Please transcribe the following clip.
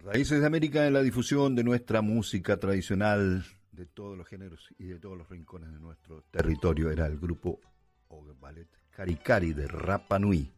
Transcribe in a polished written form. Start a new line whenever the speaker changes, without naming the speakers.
Raíces de América en la difusión de nuestra música tradicional de todos los géneros y de todos los rincones de nuestro territorio. Era el grupo o ballet Cari Cari de Rapa Nui.